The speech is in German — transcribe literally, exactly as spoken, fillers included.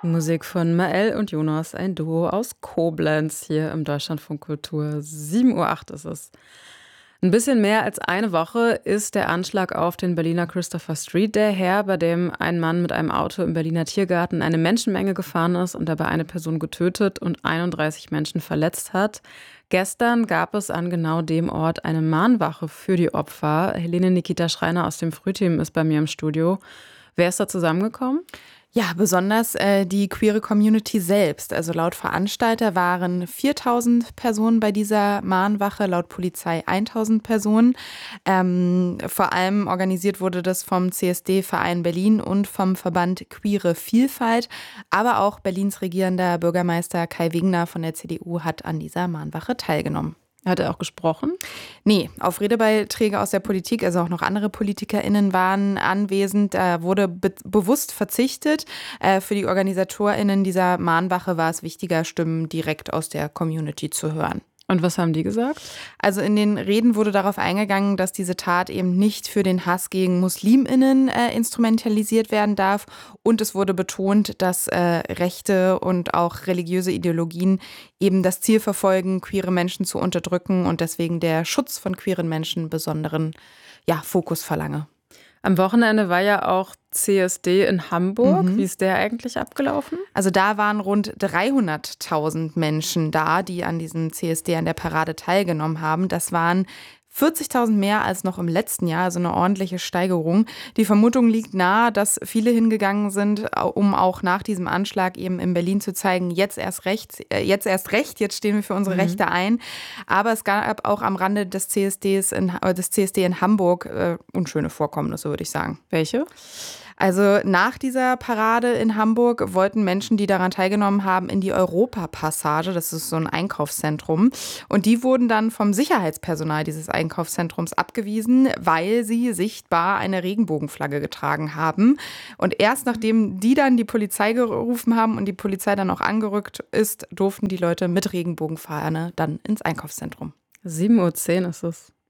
Musik von Mael und Jonas, ein Duo aus Koblenz hier im Deutschlandfunk Kultur. sieben Uhr acht ist es. Ein bisschen mehr als eine Woche ist der Anschlag auf den Berliner Christopher Street Day her, bei dem ein Mann mit einem Auto im Berliner Tiergarten in eine Menschenmenge gefahren ist und dabei eine Person getötet und einunddreißig Menschen verletzt hat. Gestern gab es an genau dem Ort eine Mahnwache für die Opfer. Helene Nikita Schreiner aus dem Frühteam ist bei mir im Studio. Wer ist da zusammengekommen? Ja, besonders äh, die queere Community selbst. Also laut Veranstalter waren viertausend Personen bei dieser Mahnwache, laut Polizei tausend Personen. Ähm, vor allem organisiert wurde das vom C S D-Verein Berlin und vom Verband Queere Vielfalt. Aber auch Berlins regierender Bürgermeister Kai Wegner von der C D U hat an dieser Mahnwache teilgenommen. Hat er auch gesprochen? Nee, auf Redebeiträge aus der Politik, also auch noch andere PolitikerInnen waren anwesend. Da wurde be- bewusst verzichtet. Äh, für die OrganisatorInnen dieser Mahnwache war es wichtiger, Stimmen direkt aus der Community zu hören. Und was haben die gesagt? Also in den Reden wurde darauf eingegangen, dass diese Tat eben nicht für den Hass gegen MuslimInnen äh, instrumentalisiert werden darf. Und es wurde betont, dass äh, rechte und auch religiöse Ideologien eben das Ziel verfolgen, queere Menschen zu unterdrücken und deswegen der Schutz von queeren Menschen besonderen ja, Fokus verlange. Am Wochenende war ja auch C S D in Hamburg. Mhm. Wie ist der eigentlich abgelaufen? Also da waren rund dreihunderttausend Menschen da, die an diesem C S D, an der Parade teilgenommen haben. Das waren vierzigtausend mehr als noch im letzten Jahr, also eine ordentliche Steigerung. Die Vermutung liegt nahe, dass viele hingegangen sind, um auch nach diesem Anschlag eben in Berlin zu zeigen, jetzt erst recht, jetzt erst recht, jetzt stehen wir für unsere mhm. Rechte ein. Aber es gab auch am Rande des C S Ds in, des C S D in Hamburg äh, unschöne Vorkommnisse, würde ich sagen. Welche? Also nach dieser Parade in Hamburg wollten Menschen, die daran teilgenommen haben, in die Europapassage. Das ist so ein Einkaufszentrum. Und die wurden dann vom Sicherheitspersonal dieses Einkaufszentrums abgewiesen, weil sie sichtbar eine Regenbogenflagge getragen haben. Und erst nachdem die dann die Polizei gerufen haben und die Polizei dann auch angerückt ist, durften die Leute mit Regenbogenfahne dann ins Einkaufszentrum. sieben Uhr zehn ist es.